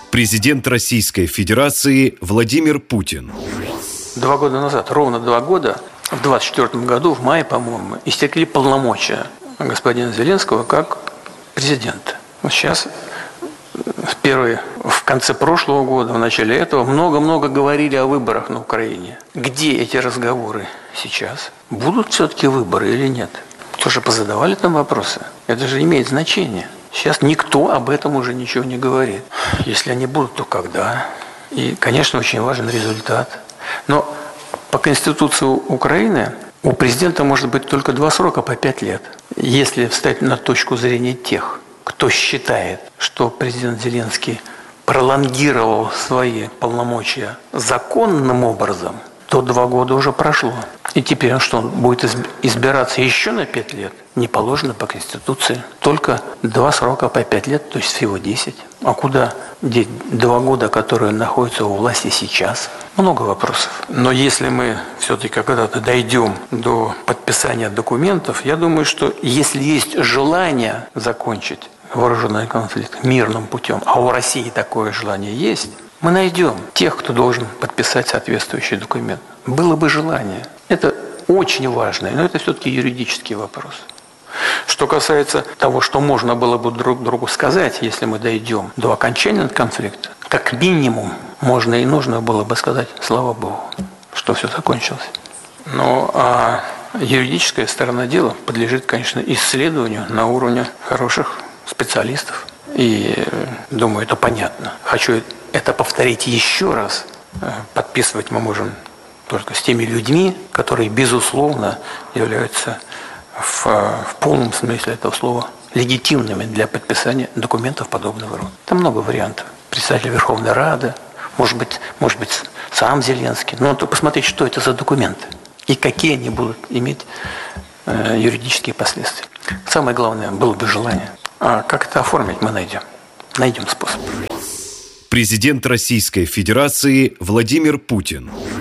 Президент Российской Федерации Владимир Путин. 2 года назад, ровно 2 года, в 2024 году, в мае, по-моему, истекли полномочия господина Зеленского как президента. Вот сейчас, в конце прошлого года, в начале этого, много-много говорили о выборах на Украине. Где эти разговоры сейчас? Будут все-таки выборы или нет? Тоже позадавали там вопросы. Это же имеет значение. Сейчас никто об этом уже ничего не говорит. Если они будут, то когда? И, конечно, очень важен результат. Но по Конституции Украины у президента может быть только 2 срока по 5 лет. Если встать на точку зрения тех, кто считает, что президент Зеленский пролонгировал свои полномочия законным образом, то 2 года уже прошло. И теперь он будет избираться еще на 5 лет? Не положено по Конституции. Только 2 срока по 5 лет, то есть всего 10. А куда деть 2 года, которые находятся у власти сейчас? Много вопросов. Но если мы все-таки когда-то дойдем до подписания документов, я думаю, что если есть желание закончить вооруженный конфликт мирным путем, а у России такое желание есть, мы найдем тех, кто должен подписать соответствующий документ. Было бы желание. Это очень важно, но это все-таки юридический вопрос. Что касается того, что можно было бы друг другу сказать, если мы дойдем до окончания конфликта, как минимум можно и нужно было бы сказать: слава Богу, что все закончилось. Но юридическая сторона дела подлежит, конечно, исследованию на уровне хороших специалистов. И думаю, это понятно. Хочу это повторить еще раз. Подписывать мы можем только с теми людьми, которые, безусловно, являются в полном смысле этого слова легитимными для подписания документов подобного рода. Там много вариантов. Председатель Верховной Рады, может быть, сам Зеленский. Но посмотреть, что это за документы и какие они будут иметь юридические последствия. Самое главное, было бы желание. А как это оформить, мы найдем. Найдем способ. Президент Российской Федерации Владимир Путин.